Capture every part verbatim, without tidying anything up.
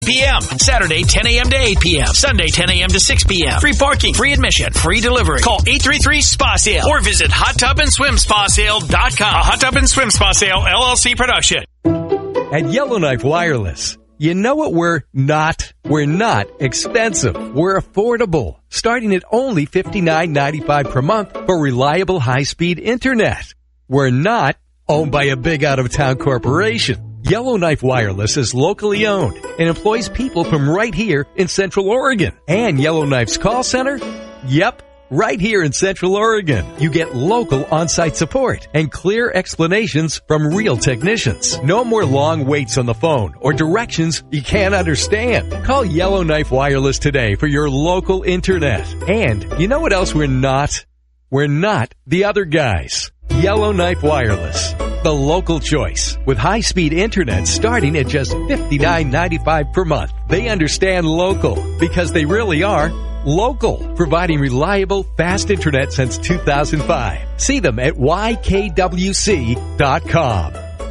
p.m. Saturday, ten a.m. to eight p.m. Sunday, ten a.m. to six p.m. Free parking, free admission, free delivery. Call eight three three spa sale or visit hot tub and swim spa sale dot com. A Hot Tub and Swim Spa Sale, L L C production. At Yellowknife Wireless, you know what we're not? We're not expensive. We're affordable, starting at only fifty-nine ninety-five per month for reliable high-speed internet. We're not owned by a big out-of-town corporation. Yellowknife Wireless is locally owned and employs people from right here in Central Oregon. And Yellowknife's call center? Yep. Right here in Central Oregon, you get local on-site support and clear explanations from real technicians. No more long waits on the phone or directions you can't understand. Call Yellowknife Wireless today for your local internet. And you know what else we're not? We're not the other guys. Yellowknife Wireless, the local choice, with high-speed internet starting at just fifty-nine ninety-five per month. They understand local because they really are local, providing reliable, fast internet since two thousand five. See them at Y K W C dot com.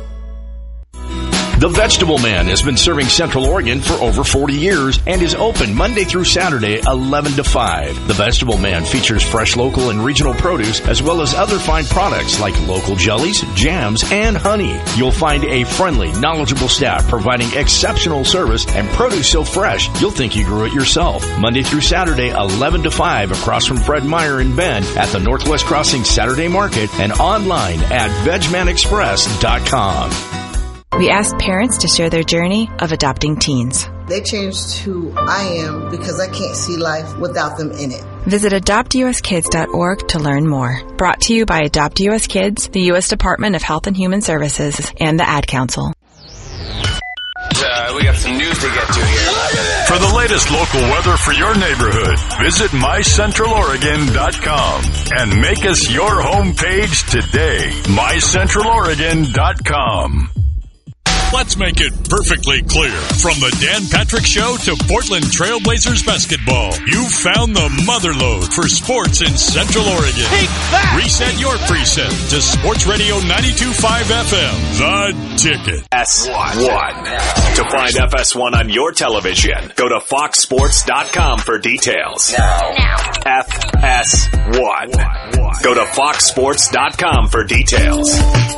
The Vegetable Man has been serving Central Oregon for over forty years and is open Monday through Saturday, eleven to five. The Vegetable Man features fresh local and regional produce as well as other fine products like local jellies, jams, and honey. You'll find a friendly, knowledgeable staff providing exceptional service and produce so fresh you'll think you grew it yourself. Monday through Saturday, eleven to five across from Fred Meyer in Bend at the Northwest Crossing Saturday Market and online at veg man express dot com. We asked parents to share their journey of adopting teens. They changed who I am because I can't see life without them in it. Visit adopt u s kids dot org to learn more. Brought to you by Adopt U S Kids, the U S Department of Health and Human Services, and the Ad Council. Uh, we got some news to get to here. For the latest local weather for your neighborhood, visit my central oregon dot com and make us your homepage today. my central oregon dot com. Let's make it perfectly clear. From the Dan Patrick Show to Portland Trailblazers basketball, you've found the motherlode for sports in Central Oregon. Take that! Reset your preset to Sports Radio ninety-two point five F M, The Ticket. S one. To find F S one on your television, go to fox sports dot com for details. Now. F S one. Go to fox sports dot com for details.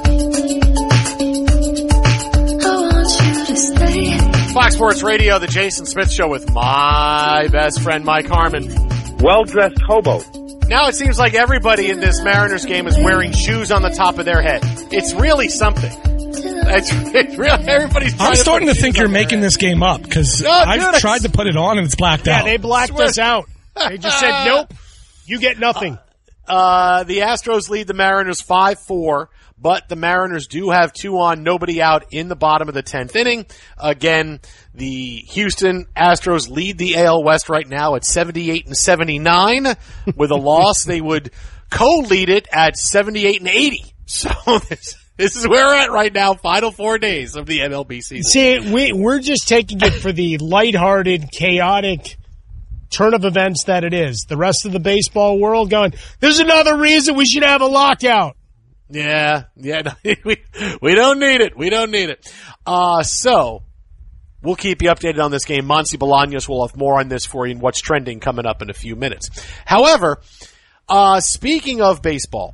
Fox Sports Radio, the Jason Smith Show with my best friend Mike Harmon. Well-dressed hobo. Now it seems like everybody in this Mariners game is wearing shoes on the top of their head. It's really something. It's, it's really, everybody's I'm to starting to think you're making head. this game up because no, I've dude, tried to put it on and it's blacked yeah, out. Yeah, they blacked us out. They just said, nope, you get nothing. Uh, the Astros lead the Mariners five four. But the Mariners do have two on, nobody out in the bottom of the tenth inning. Again, the Houston Astros lead the A L West right now at seventy-eight and seventy-nine. With a loss, they would co-lead it at seventy-eight and eighty. So this, this is where we're at right now, final four days of the M L B season. See, we, we're just taking it for the lighthearted, chaotic turn of events that it is. The rest of the baseball world going, there's another reason we should have a lockout. Yeah, yeah, no, we we don't need it. We don't need it. Uh, so we'll keep you updated on this game. Monty Bolaños will have more on this for you and what's trending coming up in a few minutes. However, uh, speaking of baseball,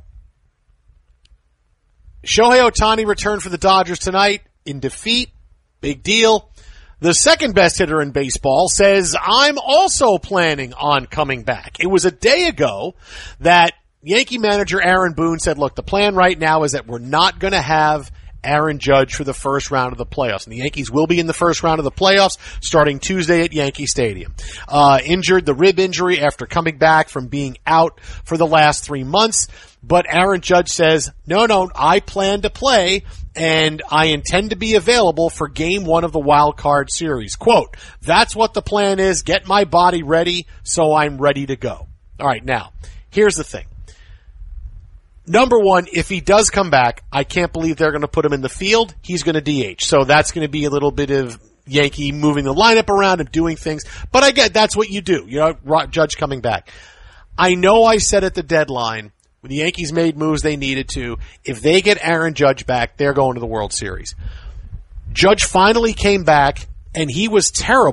Shohei Ohtani returned for the Dodgers tonight in defeat. Big deal. The second best hitter in baseball says, I'm also planning on coming back. It was a day ago that Yankee manager Aaron Boone said, look, the plan right now is that we're not going to have Aaron Judge for the first round of the playoffs. And the Yankees will be in the first round of the playoffs starting Tuesday at Yankee Stadium. Uh, injured the rib injury after coming back from being out for the last three months. But Aaron Judge says, no, no, I plan to play and I intend to be available for game one of the wild card series. Quote, that's what the plan is. Get my body ready so I'm ready to go. All right. Now, here's the thing. Number one, if he does come back, I can't believe they're going to put him in the field. He's going to D H. So that's going to be a little bit of Yankee moving the lineup around and doing things. But I get that's what you do. You know, Judge coming back. I know I said at the deadline, when the Yankees made moves they needed to, if they get Aaron Judge back, they're going to the World Series. Judge finally came back, and he was terrible.